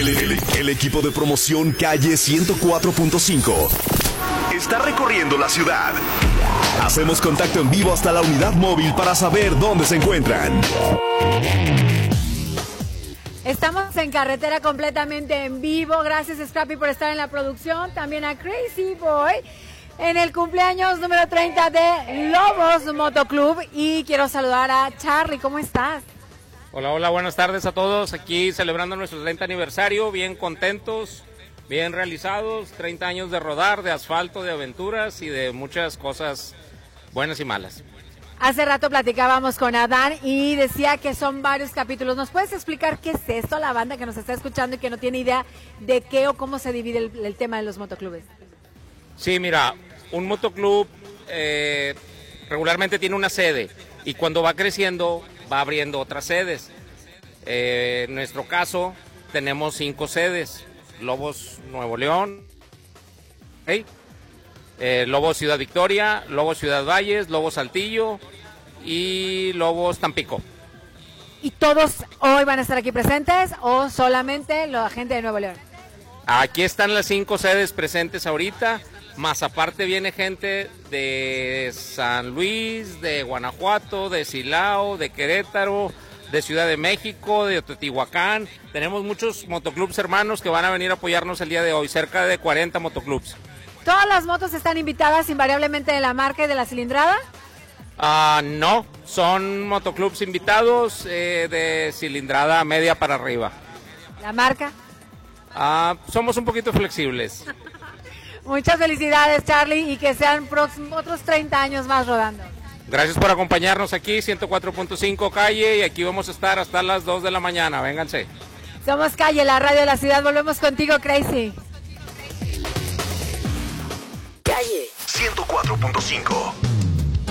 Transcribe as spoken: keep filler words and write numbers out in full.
El, el- el equipo de promoción Calle ciento cuatro punto cinco está recorriendo la ciudad. Hacemos contacto en vivo hasta la unidad móvil para saber dónde se encuentran. Estamos en carretera completamente en vivo. Gracias, Scrappy, por estar en la producción. También a Crazy Boy en el cumpleaños número treinta de Lobos Motoclub. Y quiero saludar a Charlie. ¿Cómo estás? Hola, hola, buenas tardes a todos. Aquí celebrando nuestro treinta aniversario, bien contentos, bien realizados. treinta años de rodar, de asfalto, de aventuras y de muchas cosas buenas y malas. Hace rato platicábamos con Adán y decía que son varios capítulos. ¿Nos puedes explicar qué es esto, la banda que nos está escuchando y que no tiene idea de qué o cómo se divide el, el tema de los motoclubes? Sí, mira, un motoclub eh, regularmente tiene una sede y cuando va creciendo va abriendo otras sedes. Eh, en nuestro caso tenemos cinco sedes: Lobos Nuevo León, ¿okay? eh, Lobos Ciudad Victoria, Lobos Ciudad Valles, Lobos Saltillo y Lobos Tampico. ¿Y todos hoy van a estar aquí presentes o solamente la gente de Nuevo León? Aquí están las cinco sedes presentes ahorita, más aparte viene gente de San Luis, de Guanajuato, de Silao, de Querétaro, de Ciudad de México, de Teotihuacán. Tenemos muchos motoclubs hermanos que van a venir a apoyarnos el día de hoy, cerca de cuarenta motoclubs. ¿Todas las motos están invitadas invariablemente de la marca y de la cilindrada? Ah, no, son motoclubs invitados eh, de cilindrada media para arriba. ¿La marca? Ah, somos un poquito flexibles. Muchas felicidades, Charlie, y que sean próximos, otros treinta años más rodando. Gracias por acompañarnos aquí, ciento cuatro punto cinco Calle, y aquí vamos a estar hasta las dos de la mañana, vénganse. Somos Calle, la radio de la ciudad, volvemos contigo, Crazy. Calle ciento cuatro punto cinco.